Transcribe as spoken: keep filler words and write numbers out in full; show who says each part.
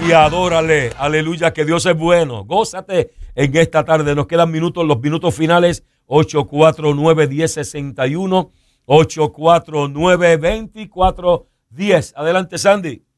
Speaker 1: y adórale. Aleluya, que Dios es bueno. Gózate en esta tarde. Nos quedan minutos, los minutos finales. ocho cuatro nueve, diez, sesenta y uno. ocho cuatro nueve, veinticuatro diez. Adelante, Sandy.